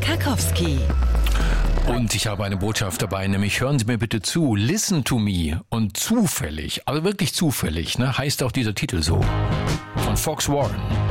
Karkowski. Und ich habe eine Botschaft dabei, nämlich hören Sie mir bitte zu. Listen to me. Und zufällig, aber wirklich zufällig, heißt auch dieser Titel so. Von Fox Warren.